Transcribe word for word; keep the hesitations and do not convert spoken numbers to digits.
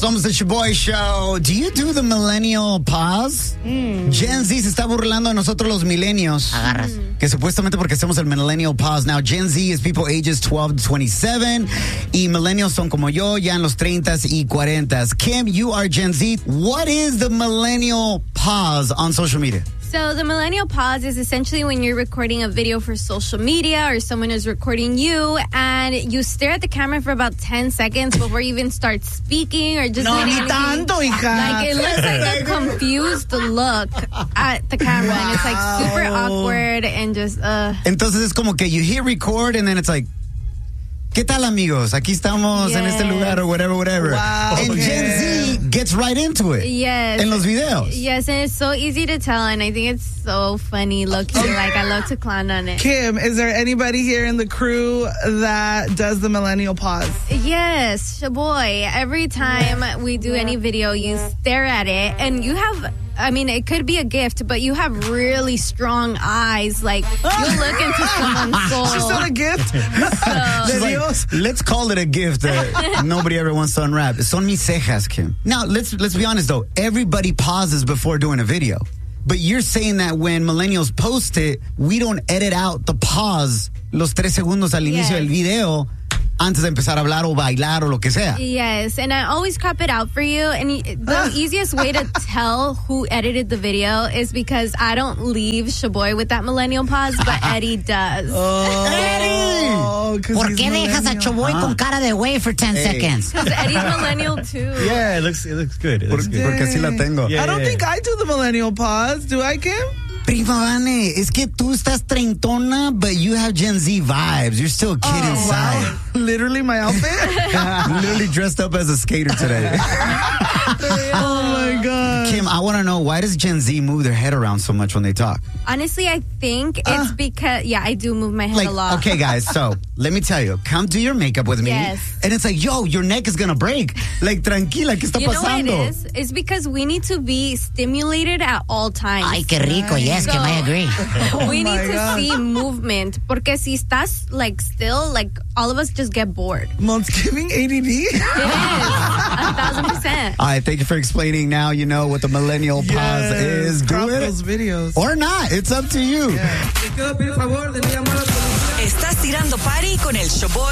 Somos the Shoboy Show. Do you do the millennial pause? Mm. Gen Z se está burlando de nosotros los millennials. Agarras. Que supuestamente porque hacemos el millennial pause. Now, Gen Z is people ages twelve to twenty-seven. Y millennials son como yo, ya en los treintas y cuarentas. Kim, you are Gen Z. What is the millennial pause on social media? So the millennial pause is essentially when you're recording a video for social media or someone is recording you and you stare at the camera for about ten seconds before you even start speaking or just No, doing ni anything. tanto, hija. Like it looks like a confused look at the camera wow. and it's like super awkward and just uh Entonces es como que you hit record and then it's like, ¿qué tal, amigos? Aquí estamos yes. en este lugar or whatever, whatever. Wow. And Okay. Gen Z gets right into it. Yes. En los videos. Yes, and it's so easy to tell, and I think it's so funny looking. Like, I love to clown on it. Kim, is there anybody here in the crew that does the millennial pause? Yes, Shoboy. Every time we do any video, you stare at it, and you have... I mean, it could be a gift, but you have really strong eyes. Like, you look into someone's soul. She said a gift? So, Like, let's call it a gift that nobody ever wants to unwrap. Son mis cejas, Kim. Now, let's let's be honest, though. Everybody pauses before doing a video. But you're saying that when millennials post it, we don't edit out the pause los tres segundos al inicio yes. del video antes de empezar a hablar o bailar o lo que sea. Yes, and I always crop it out for you. And the easiest way to tell who edited the video is because I don't leave Shoboy with that millennial pause, but Eddie does. Oh, Eddie! ¿Por qué dejas a Shoboy con cara de güey for ten Hey. seconds? Because Eddie's millennial too. Yeah, it looks it looks good. It looks Por- good. Porque así la tengo. Yeah. I don't yeah. think I do the millennial pause. Do I, Kim? Prima Vane, es que tú estás treintona, but you have Gen Z vibes. You're still a kid Oh, inside. wow. Literally my outfit? Literally dressed up as a skater today. Oh, my God. Kim, I want to know, why does Gen Z move their head around so much when they talk? Honestly, I think it's Uh. because, yeah, I do move my head Like, a lot. okay, guys, so let me tell you, come do your makeup with me. Yes. And it's like, yo, your neck is going to break. Like, tranquila, ¿qué está You know what pasando? it is? It's because we need to be stimulated at all times. Ay, qué rico. Yes, Kim, I agree. we my need to God. see movement. Porque si estás like still, like all of us just get bored. Mom's giving A D D? It is. A thousand percent. All right, thank you for explaining. Now you know what the millennial pause is. Do Crop it those videos. or not. It's up to you. Estás tirando party con el Shoboy